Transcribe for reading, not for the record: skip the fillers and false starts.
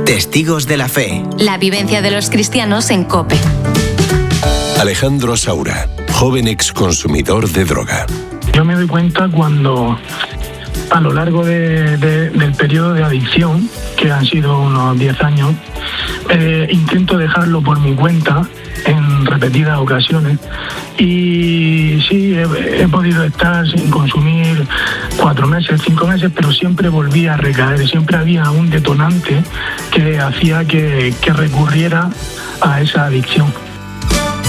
Testigos de la Fe. La vivencia de los cristianos en COPE. Alejandro Saura, joven exconsumidor de droga. Yo me doy cuenta cuando a lo largo del periodo de adicción, que han sido unos 10 años, intento dejarlo por mi cuenta en repetidas ocasiones y sí, he podido estar sin consumir 4 meses, 5 meses, pero siempre volvía a recaer, siempre había un detonante que hacía que recurriera a esa adicción.